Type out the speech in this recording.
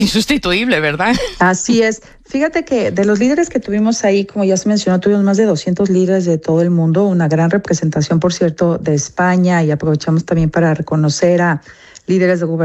Insustituible, ¿verdad? Así es. Fíjate que de los líderes que tuvimos ahí, como ya se mencionó, tuvimos más de 200 líderes de todo el mundo, una gran representación, por cierto, de España, y aprovechamos también para reconocer a líderes de